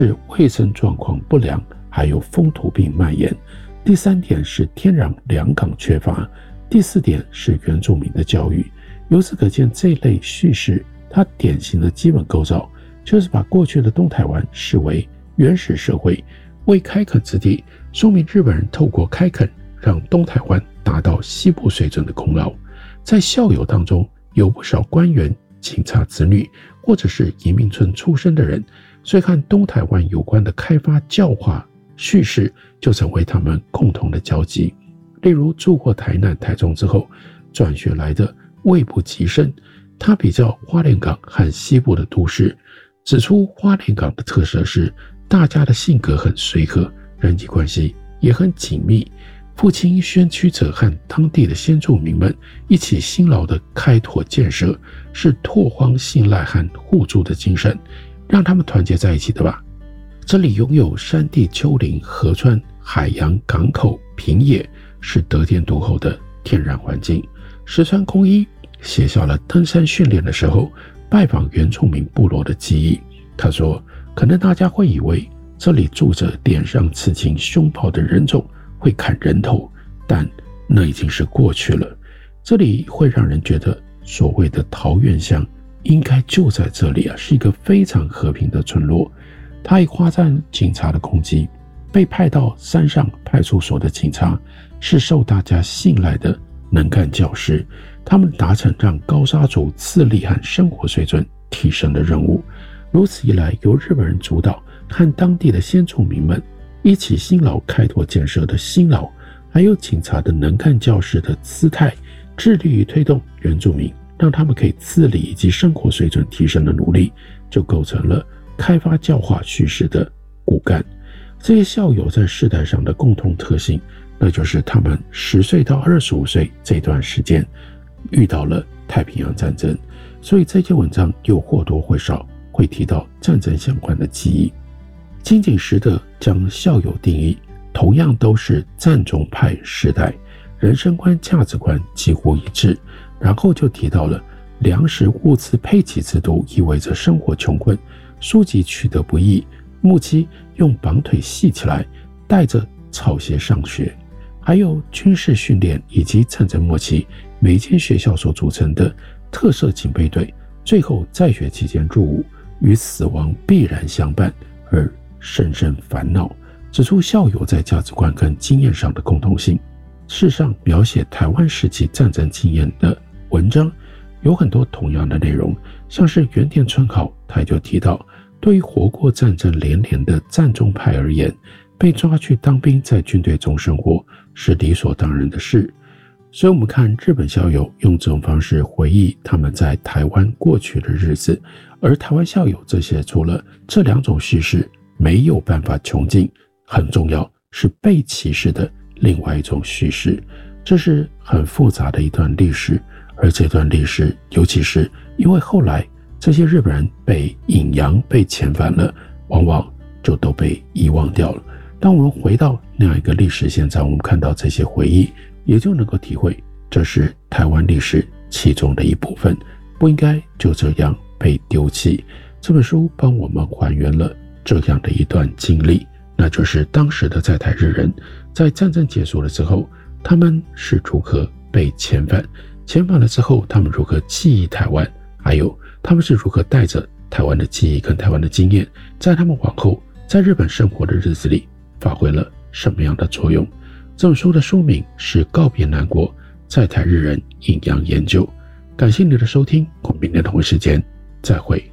是卫生状况不良，还有风土病蔓延。第3点是天然良港缺乏。第4点是原住民的教育。由此可见，这一类叙事它典型的基本构造就是把过去的东台湾视为原始社会，为开垦之地，说明日本人透过开垦让东台湾达到西部水准的功劳。在校友当中有不少官员、警察子女或者是移民村出身的人，所以看东台湾有关的开发教化叙事就成为他们共同的交集。例如住过台南、台中之后转学来的魏部吉生，他比较花莲港和西部的都市，指出花莲港的特色是大家的性格很随和，人际关系也很紧密。父亲宣驱者和当地的先住民们一起辛劳的开拓建设，是拓荒信赖和互助的精神，让他们团结在一起的吧。这里拥有山地、丘陵、河川、海洋、港口、平野，是得天独厚的天然环境。石川空一写下了登山训练的时候拜访原住民部落的记忆。他说，可能大家会以为这里住着脸上刺青、凶暴的人种会砍人头，但那已经是过去了。这里会让人觉得所谓的桃源乡应该就在这里啊，是一个非常和平的村落。他一夸赞警察的攻击，被派到山上派出所的警察是受大家信赖的能干教师，他们达成让高沙族自立和生活水准提升的任务。如此一来，由日本人主导和当地的先住民们一起辛劳开拓建设的辛劳，还有警察的能干教师的姿态，致力于推动原住民让他们可以自理以及生活水准提升的努力，就构成了开发教化叙事的骨干。这些校友在世代上的共同特性，那就是他们10岁到25岁这段时间遇到了太平洋战争，所以这些文章又或多或少会提到战争相关的记忆。金井实德将校友定义，同样都是战中派世代，人生观、价值观几乎一致。然后就提到了粮食物资配给制度意味着生活穷困，书籍取得不易，木屐用绑腿系起来，带着草鞋上学，还有军事训练以及战争末期每间学校所组成的特色警备队，最后在学期间入伍，与死亡必然相伴而深深烦恼，指出校友在价值观跟经验上的共同性。事实上，描写台湾时期战争经验的文章有很多同样的内容，像是原田春好他就提到，对于活过战争连连的战中派而言，被抓去当兵在军队中生活是理所当然的事。所以我们看日本校友用这种方式回忆他们在台湾过去的日子，而台湾校友则写出了这2种叙事没有办法穷尽，很重要是被歧视的另外一种叙事。这是很复杂的一段历史，而这段历史尤其是因为后来这些日本人被引洋被遣返了，往往就都被遗忘掉了。当我们回到那样一个历史现在，我们看到这些回忆，也就能够体会这是台湾历史其中的一部分，不应该就这样被丢弃。这本书帮我们还原了这样的一段经历，那就是当时的在台日人在战争结束了之后，他们是如何被遣返，遣返了之后他们如何记忆台湾，还有他们是如何带着台湾的记忆跟台湾的经验，在他们往后在日本生活的日子里发挥了什么样的作用。这本书的书名是《告别南国：在台日人引洋研究》。感谢你的收听，我们明天同一时间再会。